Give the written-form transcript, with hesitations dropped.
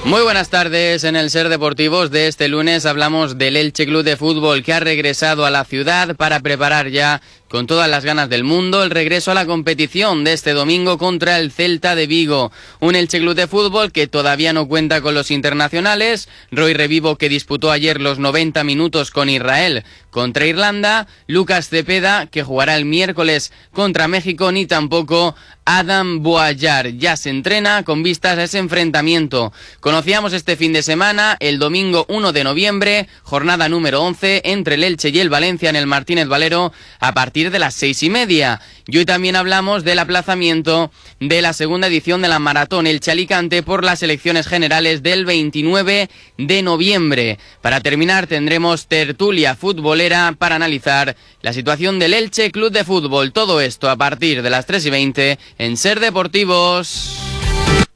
Muy buenas tardes. En el Ser Deportivos de este lunes hablamos del Elche Club de Fútbol, que ha regresado a la ciudad para preparar ya con todas las ganas del mundo el regreso a la competición de este domingo contra el Celta de Vigo. Un Elche Club de Fútbol que todavía no cuenta con los internacionales. Roy Revivo, que disputó ayer los 90 minutos con Israel contra Irlanda. Lucas Cepeda, que jugará el miércoles contra México. Ni tampoco Adam Boallar. Ya se entrena con vistas a ese enfrentamiento. Conocíamos este fin de semana, el domingo 1 de noviembre, jornada número 11 entre el Elche y el Valencia en el Martínez Valero a partir de las 6:30. Y hoy también hablamos del aplazamiento de la segunda edición de la Maratón Elche-Alicante por las elecciones generales del 29 de noviembre. Para terminar tendremos tertulia futbolera para analizar la situación del Elche Club de Fútbol. Todo esto a partir de las 3:20 en Ser Deportivos.